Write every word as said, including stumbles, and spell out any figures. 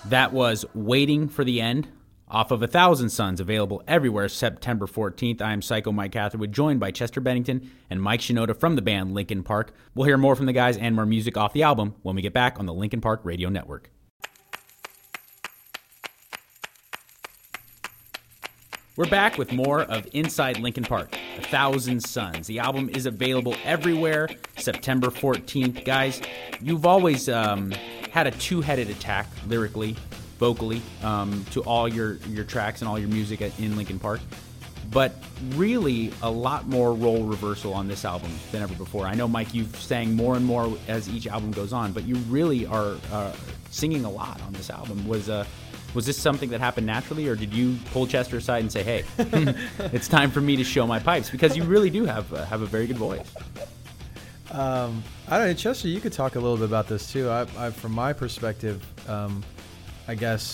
That was Waiting for the End off of A Thousand Suns, available everywhere September fourteenth. I am Psycho Mike Catherwood, joined by Chester Bennington and Mike Shinoda from the band Linkin Park. We'll hear more from the guys and more music off the album when we get back on the Linkin Park Radio Network. We're back with more of Inside Linkin Park, A Thousand Suns. The album is available everywhere September fourteenth. Guys, you've always um, had a two-headed attack lyrically, vocally, um, to all your, your tracks and all your music at, in Linkin Park. But really a lot more role reversal on this album than ever before. I know, Mike, you've sang more and more as each album goes on, but you really are uh, singing a lot on this album. Was uh, was this something that happened naturally, or did you pull Chester aside and say, hey, it's time for me to show my pipes? Because you really do have, uh, have a very good voice. Um, I don't know, Chester, you could talk a little bit about this too. I, I, from my perspective, um, I guess